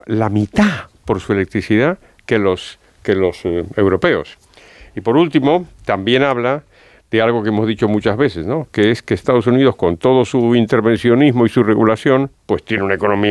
la mitad por su electricidad que los europeos. Y por último, también habla de algo que hemos dicho muchas veces, ¿no? Que es que Estados Unidos, con todo su intervencionismo y su regulación, pues tiene una economía